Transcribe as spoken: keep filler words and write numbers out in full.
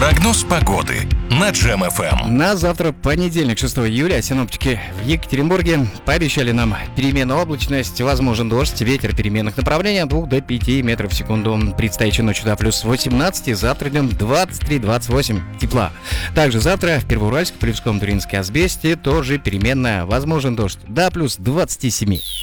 Прогноз погоды на Джем эф эм. На завтра, понедельник, шестого июля, синоптики в Екатеринбурге пообещали нам переменную облачность, возможен дождь, ветер переменных направлений от двух до пяти метров в секунду. Предстоящей ночью до плюс восемнадцать, завтра днем двадцать три - двадцать восемь тепла. Также завтра в Первоуральске, Полевском, Туринске, Асбесте тоже переменная, возможен дождь до плюс двадцать семь.